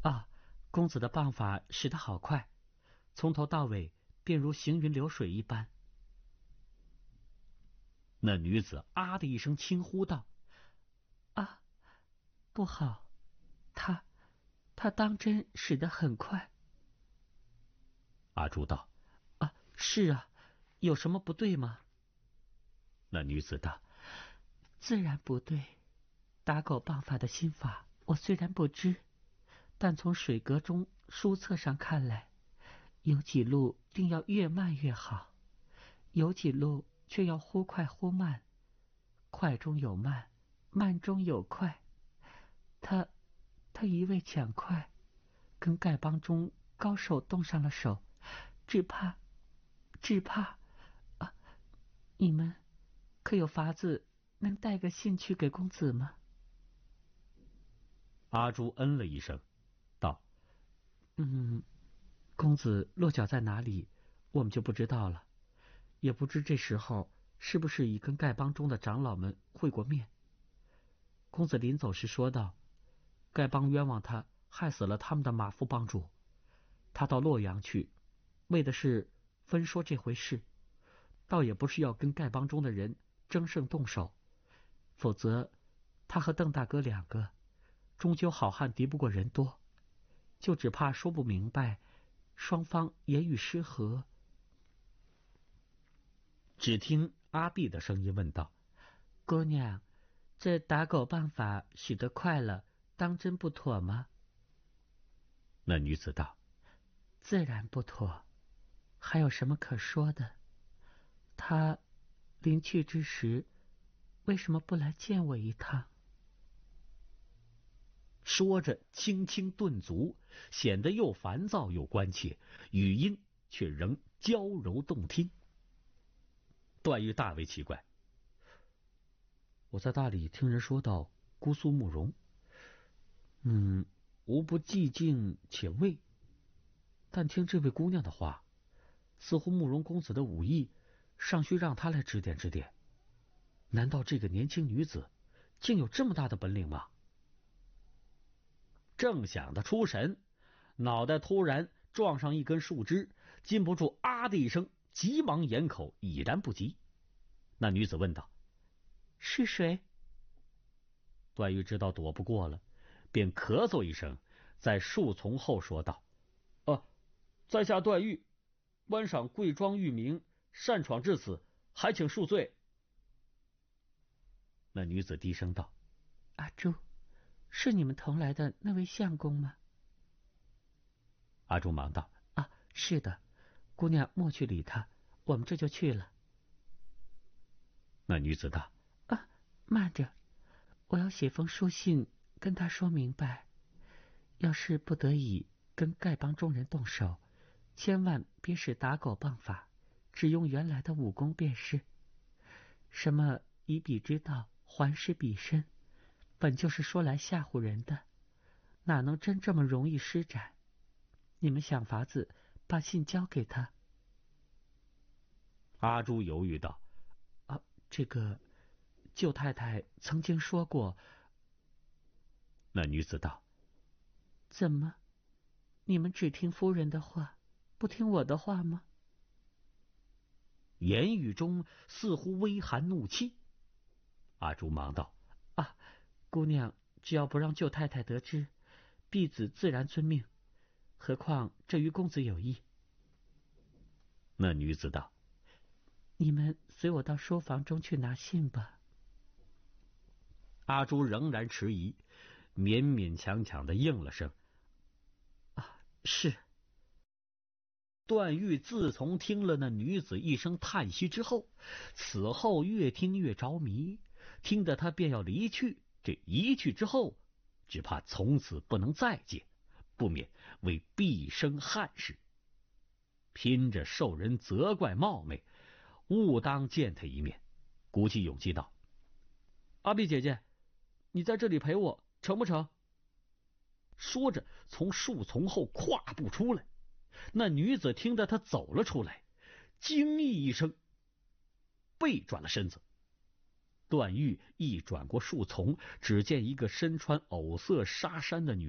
啊，公子的棒法使得好快，从头到尾便如行云流水一般。 那女子啊的一声轻呼道：“ 啊，不好，他当真使得很快。” 阿朱道：“ 啊，是啊，有什么不对吗？” 那女子道：“ 自然不对。打狗棒法的心法，我虽然不知，但从水阁中书册上看来，有几路定要越慢越好，有几路却要忽快忽慢，快中有慢，慢中有快。他一味抢快，跟丐帮中高手动上了手，只怕啊！你们可有法子能带个信去给公子吗？” 阿朱嗯了一声，道：“ 公子落脚在哪里，我们就不知道了，也不知这时候是不是已跟丐帮中的长老们会过面。公子临走时说道，丐帮冤枉他，害死了他们的马夫帮主，他到洛阳去，为的是分说这回事，倒也不是要跟丐帮中的人争胜动手，否则他和邓大哥两个，终究好汉敌不过人多，就只怕说不明白，双方言语失和。” 只听阿碧的声音问道：“ 姑娘，这打狗棒法使得快了，当真不妥吗？” 那女子道：“ 自然不妥，还有什么可说的？他临去之时，为什么不来见我一趟？” 说着轻轻顿足，显得又烦躁又关切，语音却仍娇柔动听。段誉大为奇怪：“ 我在大理听人说到姑苏慕容，无不寂静且畏，但听这位姑娘的话，似乎慕容公子的武艺尚需让他来指点指点。难道这个年轻女子竟有这么大的本领吗？” 正想得出神，脑袋突然撞上一根树枝，禁不住啊的一声，急忙掩口，已然不及。那女子问道：“ 是谁？” 段誉知道躲不过了，便咳嗽一声，在树丛后说道：“在下段誉，观赏贵庄域名，擅闯至此，还请恕罪。”那女子低声道：“ 阿朱，是你们同来的那位相公吗？” 阿朱忙道：“ 是的，姑娘莫去理他，我们这就去了。” 那女子道：“ 慢着，我要写封书信跟他说明白，要是不得已跟丐帮中人动手，千万别使打狗棒法，只用原来的武功便是。什么以彼之道还施彼身，本就是说来吓唬人的，哪能真这么容易施展？你们想法子把信交给他。” 阿朱犹豫道：“ 这个舅太太曾经说过。” 那女子道：“ 怎么，你们只听夫人的话，不听我的话吗？” 言语中似乎微含怒气。阿朱忙道：“ 姑娘只要不让舅太太得知，婢子自然遵命，何况这与公子有益。” 那女子道：“ 你们随我到书房中去拿信吧。” 阿朱仍然迟疑，勉勉强强的应了声：“ 是。” 段誉自从听了那女子一声叹息之后，此后越听越着迷，听得他便要离去。这一去之后，只怕从此不能再见，不免为毕生憾事。拼着受人责怪冒昧，误当见他一面，鼓起勇气道：“ 阿碧姐姐，你在这里陪我，成不成？” 说着从树丛后跨步出来。那女子听得他走了出来，惊异一声，背转了身子。段誉一转过树丛，只见一个身穿藕色纱衫的女